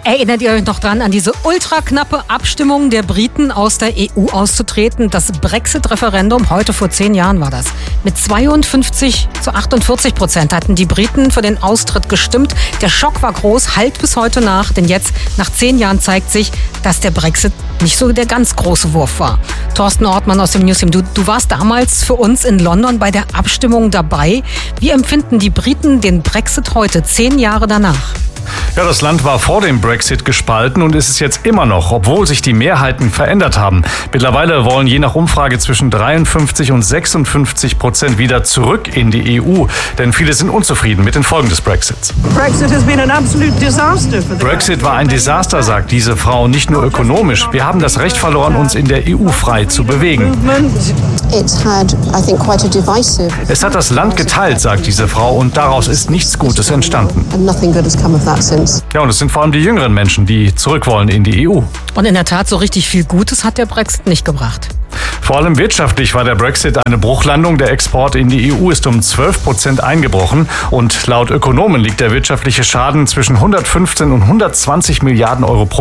Erinnert ihr euch noch dran an diese ultraknappe Abstimmung der Briten aus der EU auszutreten? Das Brexit-Referendum, heute vor 10 Jahren war das. Mit 52-48% hatten die Briten für den Austritt gestimmt. Der Schock war groß, hallt bis heute nach, denn jetzt, nach 10 Jahren, zeigt sich, dass der Brexit nicht so der ganz große Wurf war. Thorsten Ortmann aus dem Newsteam, du warst damals für uns in London bei der Abstimmung dabei. Wie empfinden die Briten den Brexit heute, 10 Jahre danach? Ja, das Land war vor dem Brexit gespalten und ist es jetzt immer noch, obwohl sich die Mehrheiten verändert haben. Mittlerweile wollen je nach Umfrage zwischen 53% und 56% wieder zurück in die EU. Denn viele sind unzufrieden mit den Folgen des Brexits. Brexit war ein Desaster, sagt diese Frau, nicht nur ökonomisch. Wir haben das Recht verloren, uns in der EU frei zu bewegen. Es hat das Land geteilt, sagt diese Frau, und daraus ist nichts Gutes entstanden. Ja, und es sind vor allem die jüngeren Menschen, die zurück wollen in die EU. Und in der Tat, so richtig viel Gutes hat der Brexit nicht gebracht. Vor allem wirtschaftlich war der Brexit eine Bruchlandung. Der Export in die EU ist um 12% eingebrochen. Und laut Ökonomen liegt der wirtschaftliche Schaden zwischen 115 und 120 Milliarden Euro pro